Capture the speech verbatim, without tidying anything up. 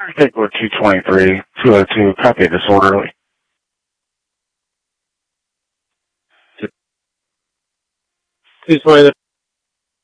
Particular two twenty-three, two oh two, copy disorderly. two twenty